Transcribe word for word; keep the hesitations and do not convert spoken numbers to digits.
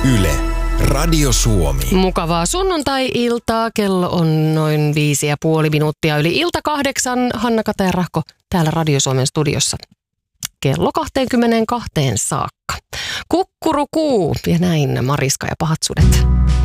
Yle, Radio Suomi. Mukavaa sunnuntai-iltaa. Kello on noin viisi ja puoli minuuttia yli ilta kahdeksan. Hanna-Kata ja Rahko täällä Radio Suomen studiossa. Kello kaksikymmentäkaksi saakka. Kukkurukuu ja näin Mariska ja pahat sudet.